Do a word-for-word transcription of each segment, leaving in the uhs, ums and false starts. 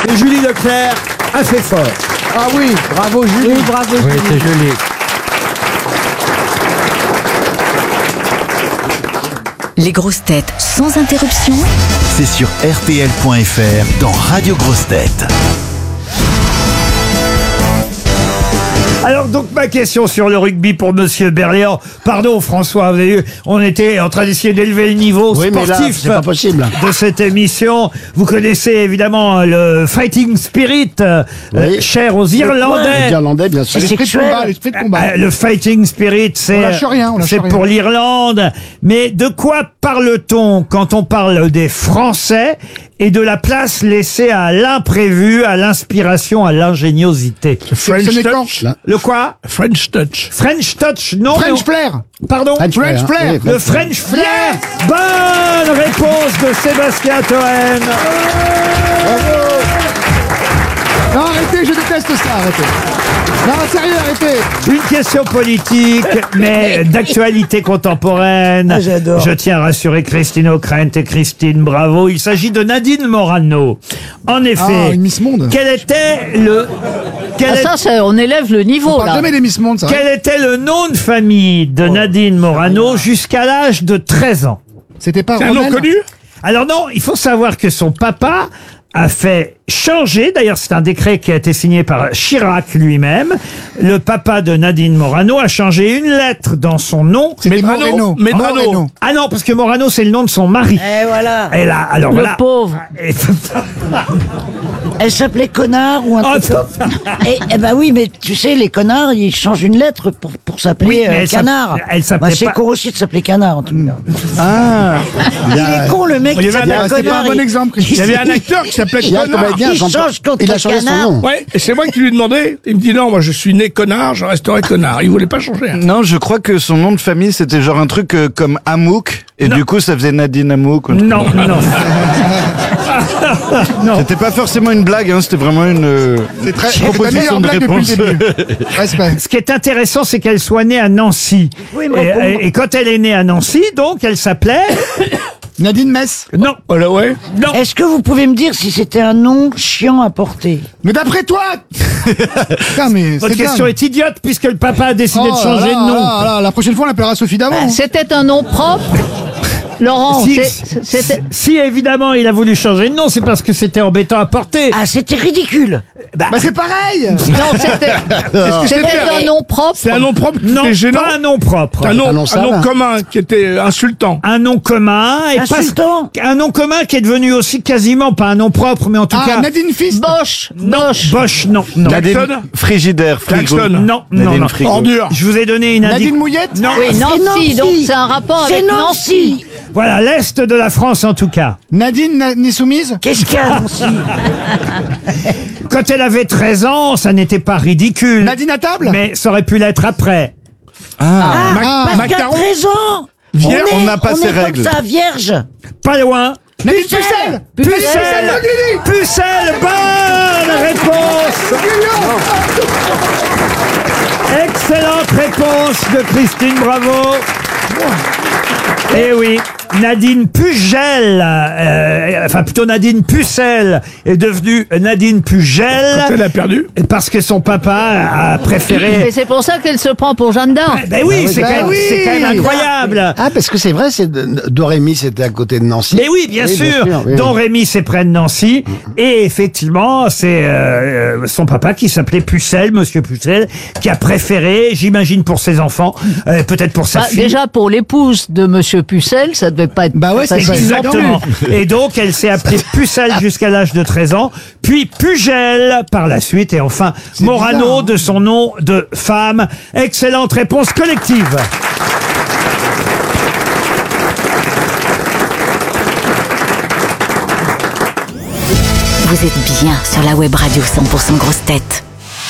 Et Julie Leclerc a fait fort. Ah oui, bravo Julie. Oui, bravo. Oui, Julie. c'est joli. Les grosses têtes sans interruption. C'est sur R T L point F R dans Radio Grosses Têtes. Alors donc ma question sur le rugby pour Monsieur Berléand. Pardon François, vous avez vu, on était en train d'essayer d'élever le niveau Oui, mais là, sportif c'est pas possible. de cette émission. Vous connaissez évidemment le fighting spirit, euh, Oui. cher aux Les Irlandais. Irlandais, bien sûr. C'est sexuel. L'esprit de combat. Euh, Le fighting spirit, c'est On lâche rien, on lâche c'est rien. pour l'Irlande. Mais de quoi parle-t-on quand on parle des Français et de la place laissée à l'imprévu, à l'inspiration, à l'ingéniosité? French Ce n'est quand touch. Là. Le quoi? French touch. French touch, non. mais French on- flair. Pardon? French French flair, flair. oui, Le French flair. Bonne réponse de Sébastien Toen. Non, arrêtez, je déteste ça, arrêtez. Non, sérieux, arrêtez. Une question politique, mais d'actualité contemporaine. Ah, j'adore. Je tiens à rassurer Christine O'Krent et Christine Bravo. Il s'agit de Nadine Morano. En effet, Ah, une Miss Monde. quel était le quel, Ah, est- ça, ça, on élève le On niveau, parle là. jamais des Miss Monde, ça. quel était le nom de famille de Nadine Morano jusqu'à l'âge de treize ans? C'était pas C'est un nom Rommel connu? Alors non, il faut savoir que son papa a fait changer, d'ailleurs c'est un décret qui a été signé par Chirac lui-même, le papa de Nadine Morano a changé une lettre dans son nom. C'était Medrano. Moreno. Medrano. Moreno. Ah non, parce que Morano c'est le nom de son mari. Eh, voilà. Et là, alors Le là... pauvre. Et- Elle s'appelait connard ou un Oh, truc comme Eh, eh ben oui, mais tu sais, les connards, ils changent une lettre pour, pour s'appeler Oui, mais euh, elle s'app- canard. elle s'appelait Bah, c'est pas- con aussi de s'appeler canard, en tout cas. Ah, Il est con, le mec Il y qui avait un- s'appelle c'est pas un connard. bon exemple, Il y avait un acteur qui s'appelait il y a Connard. comme bien, Il j'en- change contre il a changé canard. son nom. Ouais, et c'est moi qui lui ai demandé. Il me dit non, moi je suis né connard, je resterai connard. Il voulait pas changer. Non, je crois que son nom de famille, c'était genre un truc euh, comme Amouk, et Non. du coup, ça faisait Nadine Amouk. ou un truc Non, comme ça. non. non. C'était pas forcément une blague, hein, c'était vraiment une euh, C'est très, c'est ta proposition meilleure de blague réponse. depuis le début. Respect. Ce qui est intéressant, c'est qu'elle soit née à Nancy. Oui, mais et, bon. et- et quand elle est née à Nancy, donc, elle s'appelait... Nadine Metz. Non, Voilà, ouais. non. Est-ce que vous pouvez me dire si c'était un nom chiant à porter? Mais d'après toi Putain, mais Votre c'est question dingue. est idiote puisque le papa a décidé Oh de changer là de nom. là là, la prochaine fois, on l'appellera Sophie d'avant. Ah, C'était un nom propre Laurent, Si, c'est- c'était... si évidemment il a voulu changer de nom, c'est parce que c'était embêtant à porter. Ah, c'était ridicule. Bah c'est pareil. Non, c'était... C'était un nom propre. C'est un nom propre qui Non, était gênant. pas un nom propre. Un nom, Un nom un sale. nom commun qui était insultant. Un nom commun et pas- Insultant. un nom commun qui est devenu aussi quasiment pas un nom propre, mais en tout Ah, cas Nadine Fist. Bosch. non, Bosch. Bosch, non, non, Nadine Klaxon. Frigidaire, frigo. Klaxon. non, non, Nadine non. Frigo. Ordure. Je vous ai donné une Nadine indication. Mouillette. Non, Oui, Nancy, Nancy. donc c'est un rapport C'est avec Nancy. Nancy. voilà l'est de la France en tout cas. Nadine Na- n'est soumise. Qu'est-ce qu'il y a, Nancy? Quand elle avait treize ans, ça n'était pas ridicule. Nadine à table. Mais ça aurait pu l'être après. Ah, Mac- parce qu'à macaron. treize ans, Vierge, on on est- n'a pas on ces est comme règles. ça, vierge. Pas loin. Nadine Pucelle. Pucelle. Pucelle. Bonne réponse. Excellente réponse de Christine Bravo. Eh oui, Nadine Pugel, euh, enfin plutôt Nadine Pucelle est devenue Nadine Pugel Elle a perdu. parce que son papa a Et préféré. c'est pour ça qu'elle se prend pour Jeanne d'Arc. Ben oui, c'est ben quand, même- oui. c'est quand même incroyable. Ah, parce que c'est vrai, c'est Dorémy, c'était à côté de Nancy. Mais oui, bien Oui, sûr. bien sûr, oui, Don oui. Rémy, c'est près de Nancy. Et effectivement, c'est euh, euh, son papa qui s'appelait Pucelle, Monsieur Pucelle, qui a préféré, j'imagine pour ses enfants, euh, peut-être pour sa Bah, fille. déjà, pour l'épouse de Monsieur Pucelle, ça devait pas être Bah ouais, c'est facile non plus. Exactement. Et donc, elle s'est appelée Pucelle jusqu'à l'âge de treize ans, puis Pugel par la suite, et enfin Morano bizarre, hein. de son nom de femme. Excellente réponse collective. Vous êtes bien sur la web radio cent pour cent grosses têtes.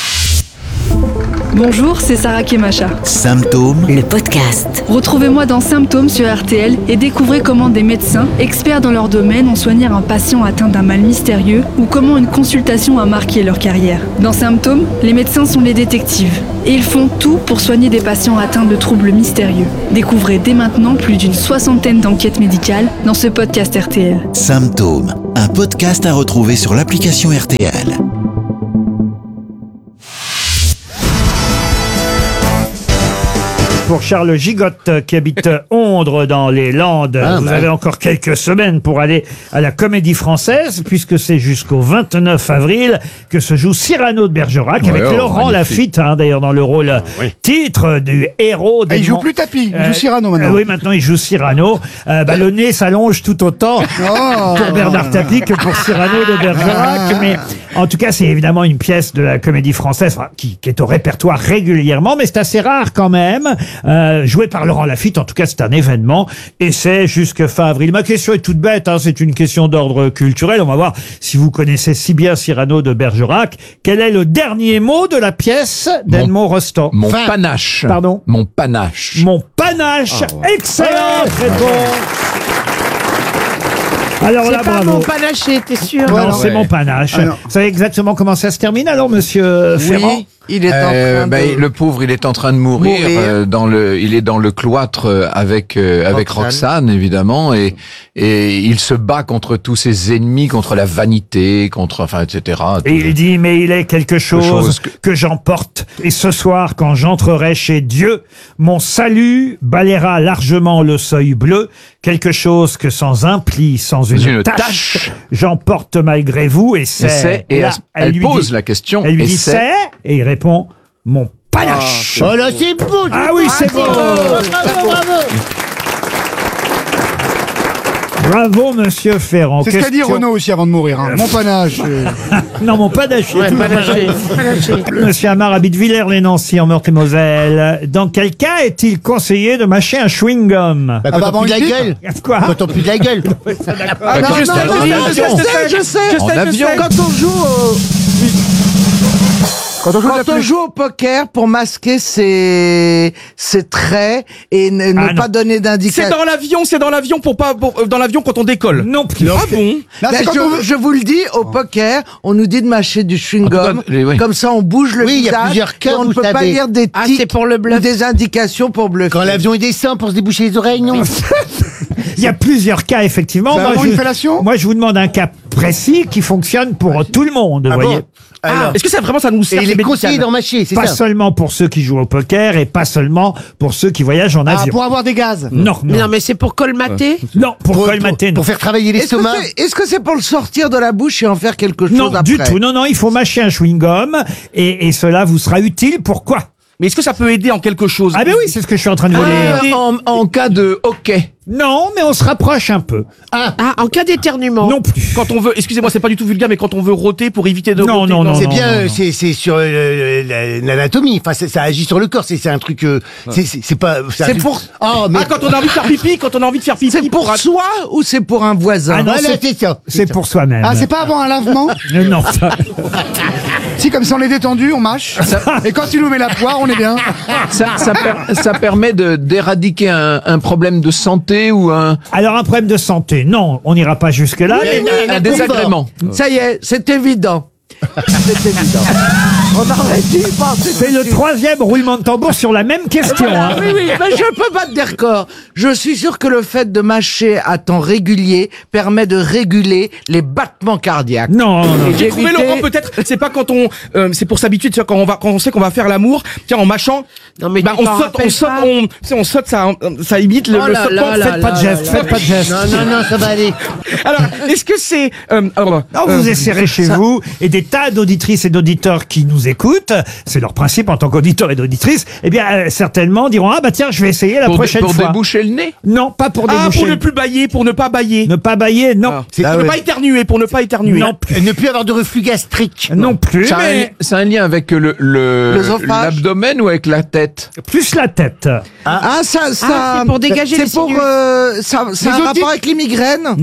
Bonjour, c'est Sarah Kemacha. Symptômes, Le podcast. Retrouvez-moi dans Symptômes sur R T L et découvrez comment des médecins, experts dans leur domaine, ont soigné un patient atteint d'un mal mystérieux ou comment une consultation a marqué leur carrière. Dans Symptômes, les médecins sont les détectives et ils font tout pour soigner des patients atteints de troubles mystérieux. Découvrez dès maintenant plus d'une soixantaine d'enquêtes médicales dans ce podcast R T L. symptômes, un podcast à retrouver sur l'application R T L. Pour Charles Gigotte qui habite Ondres dans les Landes, Ah, vous bah. avez encore quelques semaines pour aller à la Comédie Française, puisque c'est jusqu'au vingt-neuf avril que se joue Cyrano de Bergerac, avec oh, Laurent magnifique. Lafitte, hein, d'ailleurs dans le rôle titre du héros. Ah, il joue d'Edmond- plus tapis, il Euh, joue Cyrano maintenant. euh, oui, maintenant il joue Cyrano. Euh, bah, le nez s'allonge tout autant Oh. pour Bernard Tapie que pour Cyrano de Bergerac. Mais en tout cas, c'est évidemment une pièce de la Comédie Française, enfin, qui, qui est au répertoire régulièrement, mais c'est assez rare quand même. Euh, joué par Laurent Lafitte, en tout cas, c'est un événement et c'est jusque fin avril. Ma question est toute bête, hein, c'est une question d'ordre culturel. On va voir si vous connaissez si bien Cyrano de Bergerac. Quel est le dernier mot de la pièce d'Edmond Rostand? Mon Fin. panache. Pardon? Mon panache. Mon panache. Excellente réponse. Alors là, bravo. panaché, t'es sûr Non, non. c'est Ouais. mon panache. Ah non. Vous savez exactement comment ça se termine alors, monsieur Ferrand? Oui, il est en Euh, train ben, de... Le pauvre, il est en train de mourir. Mourir. euh, dans le, il est dans le cloître euh, avec euh, avec Roxane, évidemment, et et il se bat contre tous ses ennemis, contre la vanité, contre, enfin, et cetera. Et il dit, mais il est quelque chose, chose que, que- j'emporte. Et ce soir, quand j'entrerai chez Dieu, mon salut balayera largement le seuil bleu. Quelque chose que sans un pli, sans une, Une tache, tache. j'emporte malgré vous. Et Et c'est... c'est, et là, elle, elle lui pose dit- la question. Elle lui et dit, c'est- c'est... Et il répond, mon panache. Oh là, c'est beau. Ah oui, c'est beau. Bravo, bravo. Bravo, monsieur Ferrand. C'est ce qu'a dit Question- Renaud aussi avant de mourir. Hein. Mon panache. euh. Non, mon panache. Ouais, panaché, panaché. Monsieur Amar habite Villers-les-Nancy en Meurthe-et-Moselle. Dans quel cas est-il conseillé de mâcher un chewing-gum? Bah, Ah quand bah, on bon, pue de la il dit- gueule. Quoi? Quand on pue de la gueule. Ah, non, Quand non, je non, sais, non, en non, avion. je sais, Je sais, je sais, En je sais, avion. je sais. Quand on joue au, Quand on joue de la quand on flûte. joue au poker pour masquer ses, ses traits et ne, ne Ah, pas non. donner C'est d'indication. dans l'avion, c'est dans l'avion pour pas pour- euh, dans l'avion quand on décolle. Non plus. Ah bon? Là, c'est Ben, quand je, on veut- je vous le dis, au poker, on nous dit de mâcher du chewing-gum. En tout cas, les- oui. Comme ça, on bouge le Oui, il y a visage. plusieurs cas, et on ne vous peut pas savez. dire des Ah, tics c'est pour le bluff. ou des indications pour bluffer. Quand l'avion il descend pour se déboucher les oreilles, non. Il y a plusieurs cas, effectivement. C'est Moi avant je, une fellation moi, je vous demande un cas précis qui fonctionne pour tout le monde, vous Ah voyez. bon Alors, Est-ce que ça vraiment ça nous et sert il c'est est médical? conseillé d'en mâcher, c'est Pas ça. seulement pour ceux qui jouent au poker et pas seulement pour ceux qui voyagent en Ah, avion. pour avoir des gaz. Non, non, Non, mais c'est pour colmater. non, pour, Pour, colmater, pour, non. pour faire travailler Est-ce que l'estomac. c'est est-ce que c'est pour le sortir de la bouche et en faire quelque chose Non, après? du tout. Non, non, il faut mâcher un chewing-gum et, et cela vous sera utile. Pourquoi? Mais est-ce que ça peut aider en quelque chose? Ah ben oui, c'est ce que je suis en train de vous dire. Euh, en, en cas de hockey. Non, mais on se rapproche un peu. Ah, en cas d'éternuement. Non plus. Quand on veut, excusez-moi, c'est pas du tout vulgaire, mais quand on veut rôter pour éviter de Non, rôter non, dans- non, C'est non, bien, non, euh, non. c'est c'est sur euh, la- l'anatomie. Enfin, c'est- ça agit sur le corps. C'est c'est un truc. euh, c'est c'est c'est pas. un C'est truc- pour- Oh, mais Ah, quand on a envie de faire pipi, quand on a envie de faire pipi. C'est pour soi ou c'est pour un voisin? Ah non, voilà, c'est- c'est ça. C'est pour soi-même. Ah, c'est pas avant un lavement. Euh, Non, ça- Si, comme ça on est détendu, on mâche. Et quand il nous met la poire, on est bien. Ça, ça, per- ça permet de d'éradiquer un, un problème de santé ou un, Alors un problème de santé, non, on n'ira pas jusque-là. mais- un désagrément. Ça y est, c'est évident. C'est évident. On aurait dû y penser. C'est le troisième roulement de tambour sur la même question. hein. Oui, oui, mais je peux battre des records. Je suis sûr que le fait de mâcher à temps régulier permet de réguler les battements cardiaques. Non, non, non. Et J'ai trouvé d'éviter- Laurent, peut-être, c'est pas quand on, euh, c'est pour s'habituer, tu vois, quand on va, quand on sait qu'on va faire l'amour, tiens, en mâchant, Non, mais bah, tu on t'en saute, on rappelles saute, pas on, tu sais, on saute, ça, ça imite le, Oh le là sautement. là là Faites pas de geste, faites pas de geste. Non, non, non, ça va aller. Alors, est-ce que c'est, euh, alors, Non, euh, vous essayerez chez vous, et des tas d'auditrices et d'auditeurs qui nous écoutent, c'est leur principe en tant qu'auditeurs et d'auditrices, eh bien, euh, certainement diront, ah bah tiens, je vais essayer la Pour, dé- prochaine pour fois. déboucher le nez. Non, pas pour ah, déboucher. pour ne plus bailler, pour ne pas bailler. Ne pas bailler, non. Ah. C'est- pour ah ne ouais. pas éternuer, pour ne pas éternuer. Non plus. Et ne plus avoir de reflux gastrique. Non plus, Ça a, un, mais ça a un lien avec le le- L'œsophage. l'abdomen ou avec la tête. plus la tête. Ah, ça, ça. c'est pour dégager c'est les pour, sinus. euh, ça, ça a un Les rapport audites. avec les migraines.